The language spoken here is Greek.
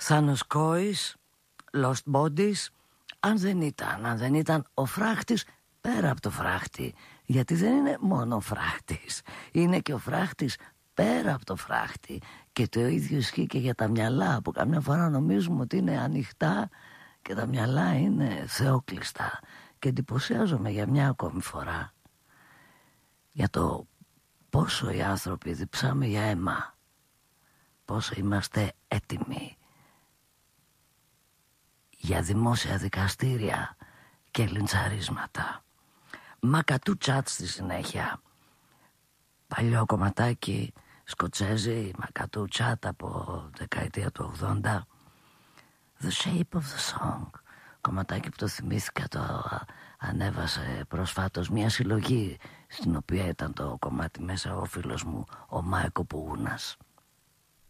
Θανοσκόης, Lost Bodies. Αν δεν ήταν ο φράχτης πέρα από το φράχτη. Γιατί δεν είναι μόνο ο φράχτης, είναι και ο φράχτης πέρα από το φράχτη. Και το ίδιο ισχύει και για τα μυαλά, που καμιά φορά νομίζουμε ότι είναι ανοιχτά και τα μυαλά είναι θεόκλειστα. Και εντυπωσιάζομαι για μια ακόμη φορά για το πόσο οι άνθρωποι διψάμε για αίμα, πόσο είμαστε έτοιμοι για δημόσια δικαστήρια και λιντσαρίσματα. Μακατού Τσάτ στη συνέχεια, παλιό κομματάκι σκοτσέζι, Μακατού Τσάτ από δεκαετία του 80. The Shape of the Song, κομματάκι που το θυμήθηκα, το ανέβασε προσφάτως μια συλλογή στην οποία ήταν το κομμάτι μέσα ο φίλος μου ο Μάικο Πουγούνας.